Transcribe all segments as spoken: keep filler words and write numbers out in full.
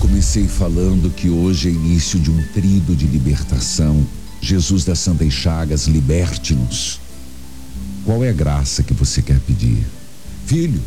comecei falando que hoje é início de um tríduo de libertação. Jesus das Santas Chagas, liberte-nos. Qual é a graça que você quer pedir? Filho,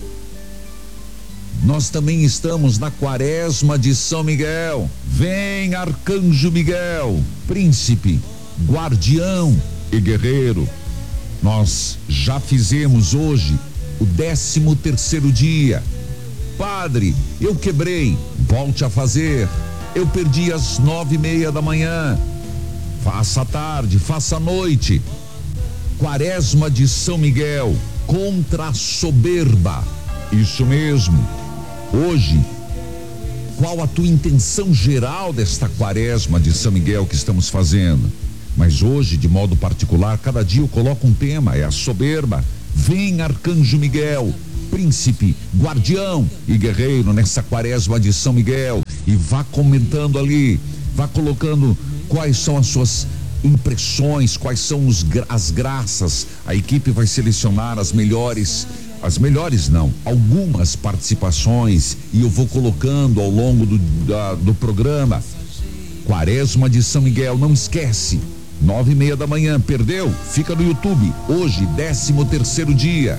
nós também estamos na quaresma de São Miguel. Vem, Arcanjo Miguel, príncipe, guardião e guerreiro. Nós já fizemos hoje o décimo terceiro dia. Padre, eu quebrei, volte a fazer. Eu perdi às nove e meia da manhã. Faça à tarde, faça à noite. Quaresma de São Miguel, contra a soberba. Isso mesmo. Hoje, qual a tua intenção geral desta quaresma de São Miguel que estamos fazendo? Mas hoje, de modo particular, cada dia eu coloco um tema, é a soberba. Vem, Arcanjo Miguel, príncipe, guardião e guerreiro nessa quaresma de São Miguel, e vá comentando ali, vá colocando quais são as suas impressões, quais são os, as graças. A equipe vai selecionar as melhores, as melhores não, algumas participações, e eu vou colocando ao longo do, da, do programa. Quaresma de São Miguel, não esquece, nove e meia da manhã, perdeu? Fica no YouTube, hoje, décimo terceiro dia.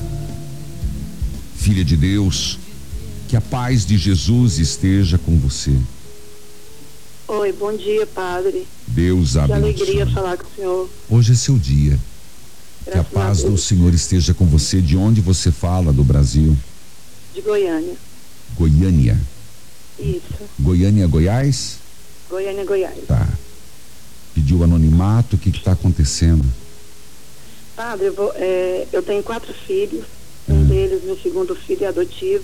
Filha de Deus, que a paz de Jesus esteja com você. Oi, bom dia, padre. Deus abençoe. Que alegria falar com o senhor. Hoje é seu dia. Que a paz do Senhor esteja com você. De onde você fala do Brasil? De Goiânia. Goiânia. Isso. Goiânia, Goiás? Goiânia, Goiás. Tá. Pediu anonimato, o que está acontecendo? Padre, eu, vou, é, eu tenho quatro filhos. Um hum. deles, meu segundo filho, é adotivo.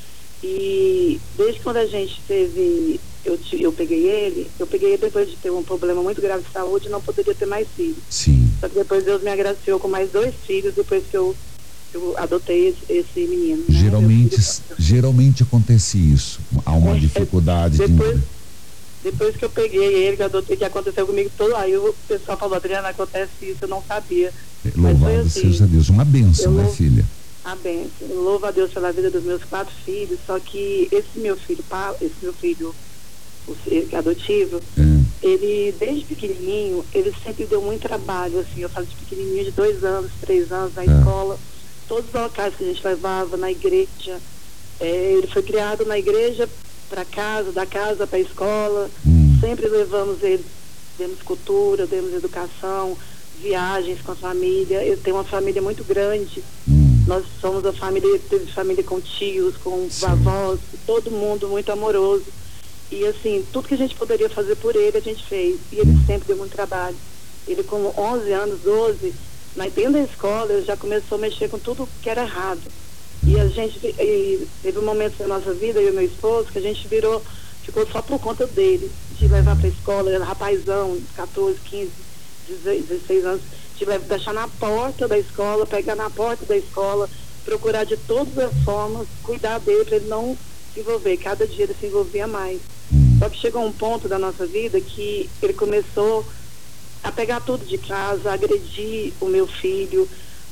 E desde quando a gente teve, eu, eu peguei ele, eu peguei ele depois de ter um problema muito grave de saúde e não poderia ter mais filhos. Sim. Só que depois Deus me agraciou com mais dois filhos depois que eu, eu adotei esse, esse menino. Geralmente, né? geralmente acontece isso. Há uma é, dificuldade depois, de... Depois que eu peguei ele, que eu adotei, que aconteceu comigo todo, aí o pessoal falou, Adriana, acontece isso, eu não sabia. Louvado assim, seja Deus, uma bênção, né, filha? A bênção. Eu louvo a Deus pela vida dos meus quatro filhos, só que esse meu filho, esse meu filho, o adotivo, é. ele, desde pequenininho, ele sempre deu muito trabalho, assim, eu falo de pequenininho, de dois anos, três anos, na é. escola, todos os locais que a gente levava, na igreja, é, ele foi criado na igreja para casa, da casa para a escola, hum. sempre levamos ele, demos cultura, demos educação, viagens com a família, ele tem uma família muito grande, hum. nós somos a família, teve família com tios, com Sim. avós, todo mundo muito amoroso, e assim, tudo que a gente poderia fazer por ele, a gente fez, e ele hum. sempre deu muito trabalho. Ele com onze anos, doze, na, dentro da escola, ele já começou a mexer com tudo que era errado. E a gente, e teve um momento na nossa vida, eu e meu esposo, que a gente virou, ficou só por conta dele, de levar para a escola, ele era rapazão, catorze, quinze, dezesseis anos, de levar, deixar na porta da escola, pegar na porta da escola, procurar de todas as formas, cuidar dele, para ele não se envolver. Cada dia ele se envolvia mais. Só que chegou um ponto da nossa vida que ele começou a pegar tudo de casa, a agredir o meu filho,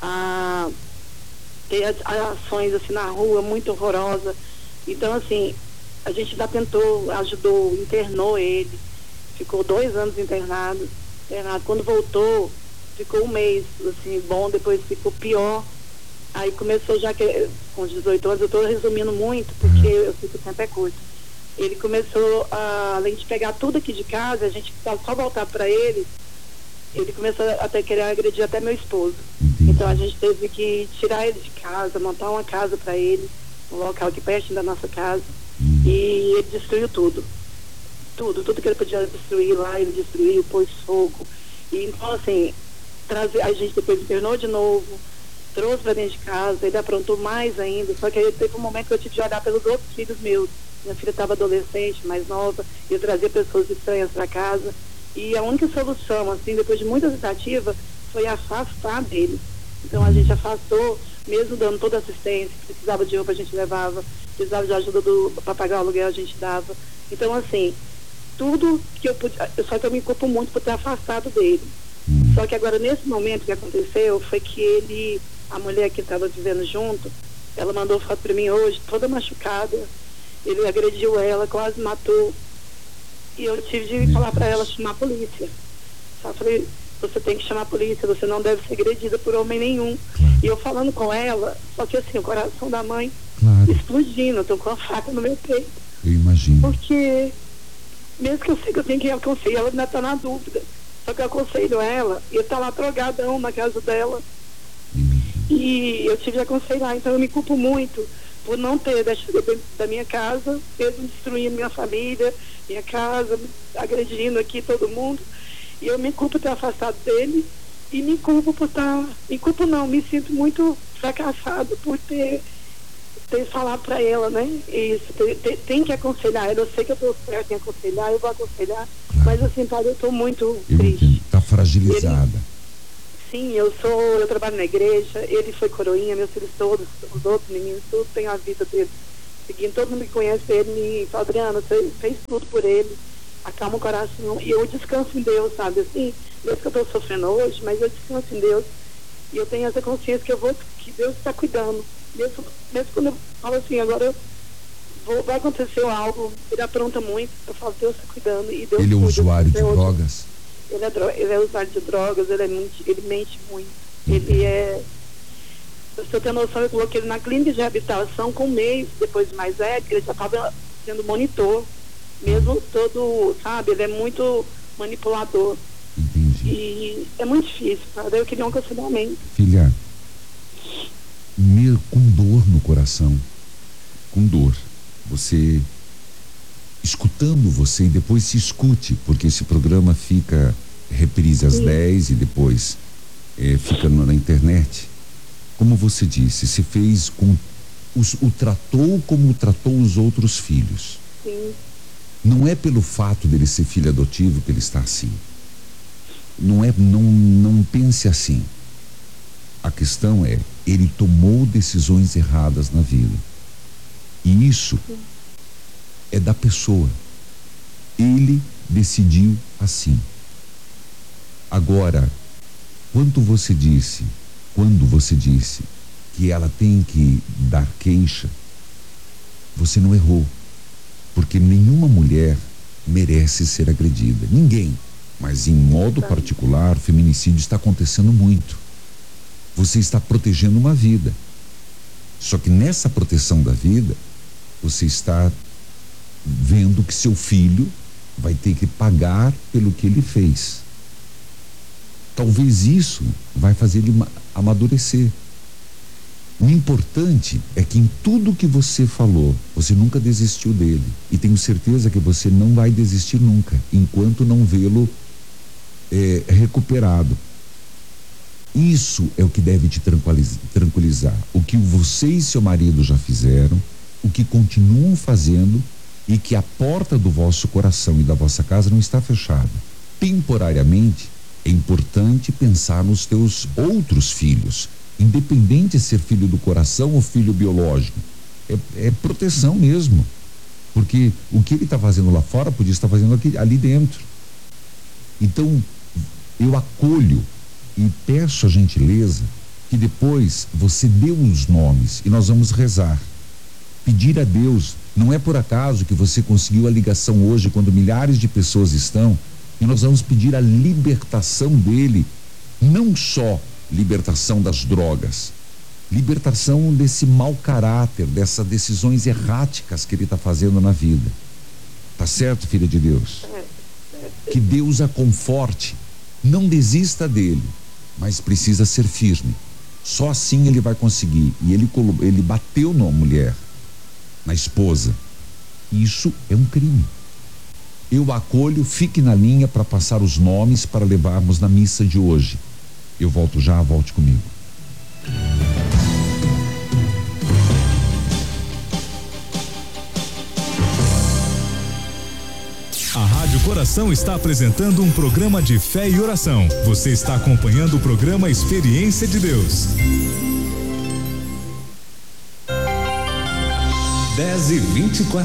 a ter ações assim na rua muito horrorosa. Então assim, a gente ainda tentou, ajudou, internou ele, ficou dois anos internado, internado. Quando voltou, ficou um mês assim, bom, depois ficou pior. Aí começou, já que com os dezoito anos, eu estou resumindo muito porque eu sei que o tempo é curto. Ele começou a, além de pegar tudo aqui de casa, a gente só voltar para ele, ele começou a até querer agredir até meu esposo. Entendi. Então a gente teve que tirar ele de casa, montar uma casa para ele, um local aqui perto da nossa casa, hum. e ele destruiu tudo. Tudo, tudo que ele podia destruir lá, ele destruiu, pôs fogo. E então assim, trazer, a gente depois internou de novo, trouxe para dentro de casa, ele aprontou mais ainda, só que aí teve um momento que eu tive de olhar pelos outros filhos meus. Minha filha estava adolescente, mais nova, e eu trazia pessoas estranhas para casa. E a única solução, assim, depois de muita tentativa, foi afastar dele. Então a gente afastou, mesmo dando toda a assistência, precisava de roupa a gente levava, precisava de ajuda para pagar o aluguel a gente dava. Então assim, tudo que eu podia, só que eu me culpo muito por ter afastado dele. Só que agora nesse momento que aconteceu, foi que ele, a mulher que estava vivendo junto, ela mandou foto para mim hoje, toda machucada. Ele agrediu ela, quase matou E eu tive de falar para ela chamar a polícia. Só falei, você tem que chamar a polícia, você não deve ser agredida por homem nenhum. Claro. E eu falando com ela, só que assim, o coração da mãe, claro, explodindo, eu tô com a faca no meu peito. Eu imagino. Porque, mesmo que eu sei que eu tenho que aconselhar, ela ainda tá na dúvida. Só que eu aconselho ela, e ele tá lá drogadão na casa dela. Imagino. E eu tive de aconselhar, então eu me culpo muito por não ter deixado dentro da minha casa, mesmo destruindo minha família, minha casa, agredindo aqui todo mundo. E eu me culpo por ter afastado dele e me culpo por estar... Me culpo não, me sinto muito fracassado por ter, ter falado para ela, né? Isso, tem, tem, tem que aconselhar ela. Eu sei que eu estou certa em aconselhar, eu vou aconselhar. Claro. Mas assim, padre, eu estou muito eu triste. Está fragilizada. Ele, sim, eu sou, eu trabalho na igreja, ele foi coroinha, meus filhos todos, os outros meninos, todos têm a vida dele. Seguindo, todo mundo que conhece ele me fala, Adriana, você fez tudo por ele, acalma o coração. E eu descanso em Deus, sabe, assim, mesmo que eu estou sofrendo hoje, mas eu descanso em Deus. E eu tenho essa consciência que eu vou, que Deus está cuidando. Mesmo, mesmo quando eu falo assim, agora eu vou, vai acontecer algo, ele apronta muito, eu falo, Deus está cuidando. E Deus ele é cuida, usuário de hoje. drogas? Ele é, dro ele é usuário de drogas, ele, é mente, ele mente muito. Uhum. Ele é... Se você tem noção, eu coloquei ele na clínica de reabilitação com um mês, depois de mais velho, ele já estava sendo monitor. Mesmo todo, sabe, ele é muito manipulador. Entendi. E é muito difícil, sabe? Eu queria um aconselhamento. Filha, me, com dor no coração, com dor, você... escutando você, e depois se escute, porque esse programa fica reprise às Sim. dez e depois é, fica na internet. Como você disse, se fez com os, o tratou como tratou os outros filhos. Sim. Não é pelo fato dele ser filho adotivo que ele está assim. Não é, não, não pense assim. A questão é, ele tomou decisões erradas na vida. E isso Sim. é da pessoa. Ele decidiu assim. Agora, quando você disse, quando você disse que ela tem que dar queixa, você não errou. Porque nenhuma mulher merece ser agredida. Ninguém. Mas em modo particular, o feminicídio está acontecendo muito. Você está protegendo uma vida. Só que nessa proteção da vida, você está vendo que seu filho vai ter que pagar pelo que ele fez. Talvez isso vai fazer ele amadurecer. O importante é que em tudo que você falou, você nunca desistiu dele. E tenho certeza que você não vai desistir nunca, enquanto não vê-lo é, recuperado. Isso é o que deve te tranquilizar. O que você e seu marido já fizeram, o que continuam fazendo, e que a porta do vosso coração e da vossa casa não está fechada. Temporariamente, é importante pensar nos teus outros filhos, independente de ser filho do coração ou filho biológico. É, é proteção mesmo, porque o que ele está fazendo lá fora podia estar fazendo aqui, ali dentro. Então, eu acolho e peço a gentileza que depois você dê os nomes e nós vamos rezar. Pedir a Deus, não é por acaso que você conseguiu a ligação hoje quando milhares de pessoas estão, e nós vamos pedir a libertação dele, não só libertação das drogas, libertação desse mau caráter, dessas decisões erráticas que ele está fazendo na vida. Tá certo, filha de Deus? Que Deus a conforte, não desista dele, mas precisa ser firme. Só assim ele vai conseguir. E ele, ele bateu na mulher, na esposa. Isso é um crime. Eu acolho, fique na linha para passar os nomes para levarmos na missa de hoje. Eu volto já, volte comigo. A Rádio Coração está apresentando um programa de fé e oração. Você está acompanhando o programa Experiência de Deus. dez e vinte e quatro.